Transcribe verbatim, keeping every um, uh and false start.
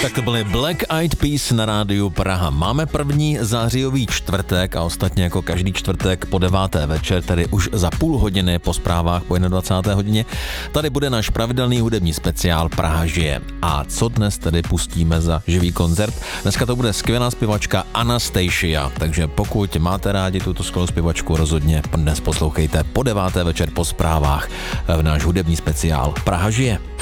Tak to byly Black Eyed Peas na rádiu Praha. Máme první zářijový čtvrtek a ostatně jako každý čtvrtek po deváté večer, tedy už za půl hodiny po zprávách po dvacáté jedné hodině, tady bude náš pravidelný hudební speciál Praha žije. A co dnes tedy pustíme za živý koncert? Dneska to bude skvělá zpěvačka Anastacia, takže pokud máte rádi tuto skvělou zpěvačku, rozhodně dnes poslouchejte po deváté večer po zprávách v náš hudební speciál Praha žije.